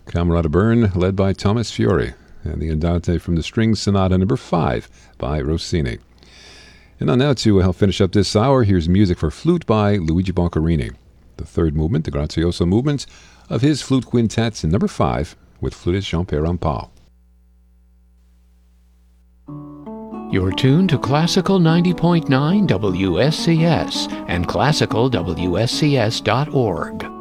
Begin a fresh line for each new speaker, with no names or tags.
Camerata Byrne, led by Thomas Fiore, and the Andante from the String Sonata number 5 by Rossini. And now to help finish up this hour, here's music for flute by Luigi Boccherini, the third movement, the Grazioso movement, of his flute quintet in number 5 with flutist Jean-Pierre Rampal.
You're tuned to Classical 90.9 WSCS and classicalwscs.org.